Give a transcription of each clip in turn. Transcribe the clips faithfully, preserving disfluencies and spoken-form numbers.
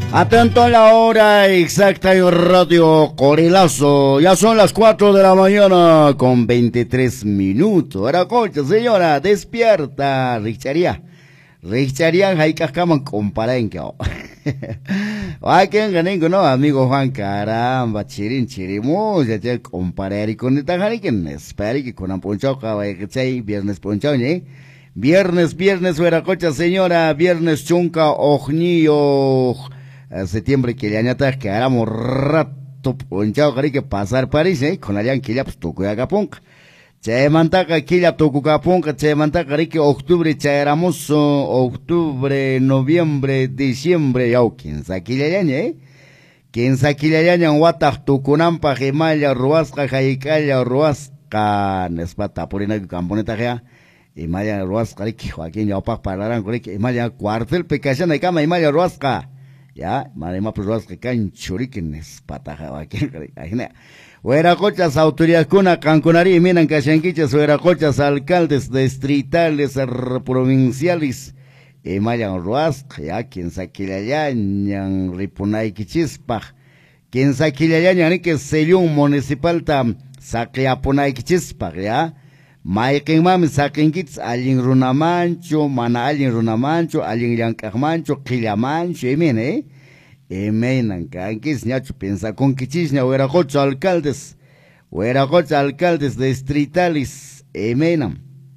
Atento a la hora exacta en Radio Corilazo. Ya son las cuatro de la mañana con veintitrés minutos. Ahora, coche, señora, despierta. Richaría. Richaría, hay que acaban con parenqueo. Ay, que ganen, no, amigo Juan, caramba, chirin, chirimo, ya te comparé con esta jari que me espera que con un ponchao, caballo, que sea viernes ponchao, ¿eh? Viernes, viernes, fuera cocha, señora, viernes chunca, ojnillo. Septiembre que le añata que hagamos rato ponchado cari que pasar París, eh, con la yanquilla pues toco ya caponca. Che mantaca quilla toco caponca, che mantaca cari que octubre chaéramos octubre, noviembre, diciembre, ya o quince quilla yaña, eh. Quince quilla yaña en Watak, Tucunampa, Gemaya, Ruasca, Jaicaya, Ruasca, Nespata, por en el camponeta gea. Imaya Ruasca, cari que Joaquín ya opak pararan, cari que Imaya cuartel pecachana y cama, Imaya Ruasca. Ya, marema pues que can churiquines pataja aquí, ajena. Huera cochas autoridades cuna cancunari minan cachanquichas, huera cochas alcaldes distritales, provinciales, y mayan ruasca, ya, quien saquilayan, ripunay quichispaj, quien saquilayan, ni que sellón municipal tam, saquiapunay quichispaj, ya. Maiken mam saken kits alin runamancho, mana alin runamancho, alin yankakmancho, killamancho, emene, emenan kankis ñacho piensa con kichishña, huera cocho alcaldes, huera cocho alcaldes distritales, emenan,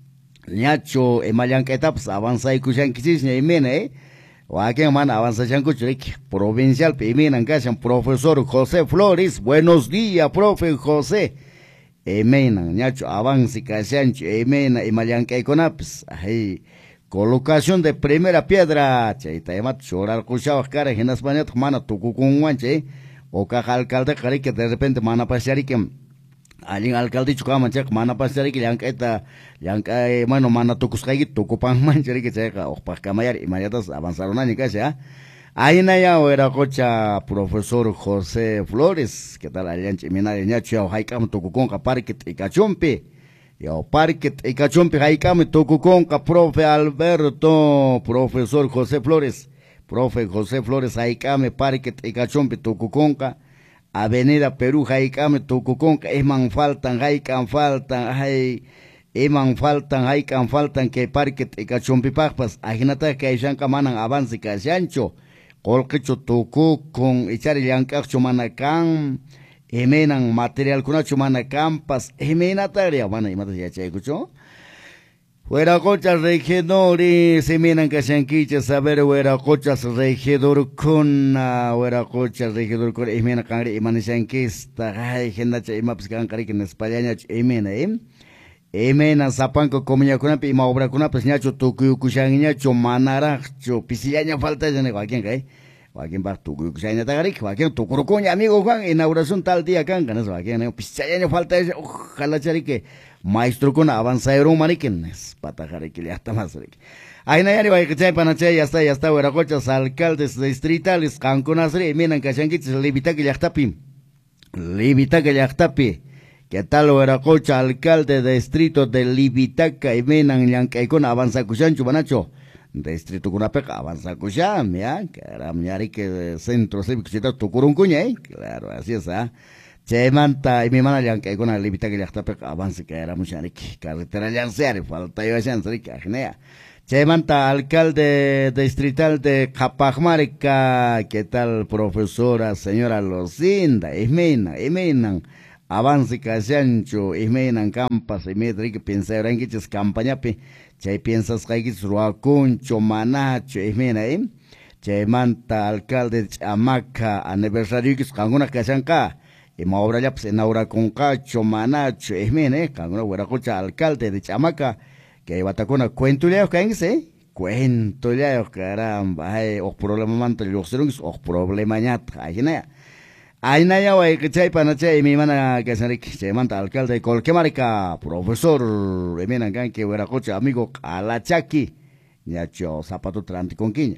ñacho emayanquetaps avanza y kushan kichishña, emene, Waken man avanza chancuchrik, provincial, emenan kashan profesor José Flores, buenos días, profe José. Emena, ñacho, avance, casancho, emena, y mayanca econapis, ay, colocación de primera piedra, che, taemat, chorar, cuchao, cara, en España, mana, tucu con guanche, o caja alcalde, cari, que de repente, mana, pasari, que, alguien alcalde, chucama, che, mana, pasari, que yanca, eta, yanca, eh, bueno, mana, tucus, caigi, tucu, pan, mancheri, que se, o pa, camayar, y mayatas, avanzaron año, casi, ah. Ahí naya era cocha profesor José Flores, que tal allá en Chimina de Ñacho, Haikam Tocuconca, Parque Icachompe, y o Parque Icachompe, Haikam Tocuconca, profe Alberto, profesor José Flores, profe José Flores, Haikame, Parque Icachompe, Tocuconca, Avenida Perú, Haikame, Tocuconca, Eman faltan, Haikam faltan, hay, Eman faltan, Haikam faltan, que Parque Icachompe Pagpas, Ajinata que Ayshan Kamanan avance Casancho, Colquecho tocó con echar el yancacho manacan, emenan material con acho manacampas, emena tarea, mana y mata ya escuchó. Fuera cochas regidores, emenan casanquichas, saber, fuera cochas regidor con, fuera cochas regidor con, emena cangre, emanisanquista, ay, gendacha, emaps cancari, que en España, emena, eh. Emena zapanco comiña con api ma obra con apes ñacho tukuyu kushangiña cho manaracho pisillaña falta de Joaquín kay Joaquín ba tukuyu kushangiña tagarik Joaquín tukurucoña amigo Juan inauguración tal día can ganas Joaquín pisillaña falta de ojalá charique maestro con avanzadero mariquenes patajare que ya está más rico. Ahí nadie va a que chay panachay ya está ya está hueracochas alcaldes distritales canconasre emenan cachanquites libita que ya está pim libita que ya está pi. ¿Qué tal Hueracocha, alcalde de distrito de Libitaca y Menan Yancaicona, avanza Cuchan, Chubanacho, distrito Cunapeca, avanza Cuchan, ya, caram, que centro cívico, cita Tucuruncuña, eh, claro, así es, ah. Che manta, y mi mana Yancaicona, Libitaca y Yachtapeca, avanza que era mucha carretera Yancear, falta yo a Yancear, genea. Che manta, alcalde distrital de Capajmarica, ¿qué tal profesora, señora Locinda, Ismena, Ismenan? Avance casancho, ismenan campas, y me que piensa en que es campaña, pe, chay piensas que es ruacuncho, manacho, ismena, eh, chay manta, alcalde de Chamaca, aniversario que es canguna casanca, y ma obra ya pues inaugura con cacho, manacho, ismena, eh, canguna hueracocha, alcalde de Chamaca, que iba a tacona, cuento leo, que eh, cuento leo, caramba, ay, o problema manto, los serungs, o problema ñat, ay, nea. Ay, naya, wey, que chay panachay, mi mana, que se rique, se manta alcalde de Colquemarica, profesor, emena, gan, que hueracocha, amigo, Calachaki, ñacho, zapato tranti con quiña.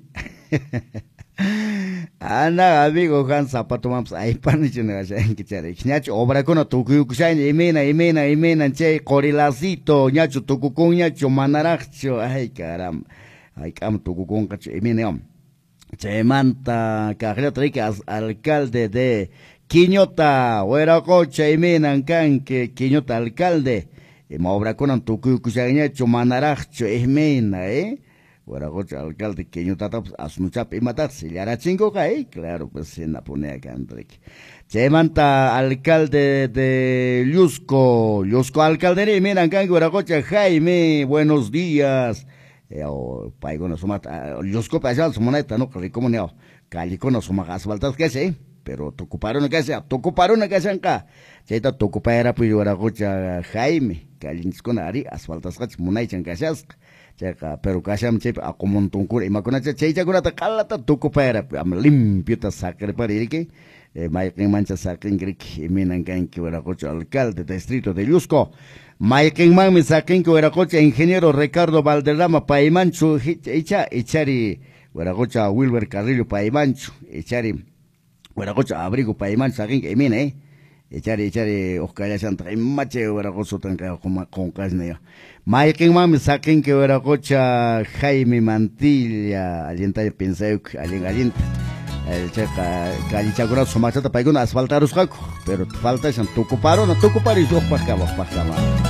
Anda, amigo, Juan, zapato mams, ay, panicho, que chay, ñacho, obra con tu cuchay, emena, emena, emena, chay, corilacito, ñacho, tu cucun, ñacho, manaracho, ay, caramba, ay, cam, tu cucun, cacho, emena, Chaymanta Cajletrica, alcalde de Quiñota, Hueracocha y Menancanque, Quiñota alcalde. Y obra con Antucu Cusañacho, Manaracho, Esmena, ¿eh? Hueracocha alcalde, Quiñota, Asmuchap y Matar, si le hará chingo, ¿eh? Claro, pues se la pone acá, Enrique. Chaymanta alcalde de Lusco, Lusco alcalde de Menancanque, Hueracocha, Jaime, buenos días. o paigo sumata los copas sumoneta no que como neo cali con suma asfaltas que sé pero te ocuparon que sea te ocuparon que sean acá cheta te ocupara pues yo era gocha Jaime cali con ari asfaltas que munai chan que seas checa pero que sean chep a como un tunkur y macona checha con ta calata te ocupara am limpio ta sacre para ir que mai que mancha sacre que minan que que era gocha alcalde de distrito de Lusco Mike Mami Saquín que Hueracocha, ingeniero Ricardo Valderrama, Paimancho, Echa, Echari, Hueracocha, Wilber Carrillo, Paimancho, Echari, Hueracocha, Abrigo, Paimancho, Saquín, que mine, eh, Echari, Echari, Oscar Santa, y Mache, Hueracocha, tranca, con Casneo. Mike Mami Saquín que Hueracocha, Jaime Mantilla, alienta de penseo, alien, alienta. El checa, Calichagura, Somachata, Paiguna, asfaltar los jacos, pero falta, se ocuparon, no te ocuparon y yo pascaba, pascaba.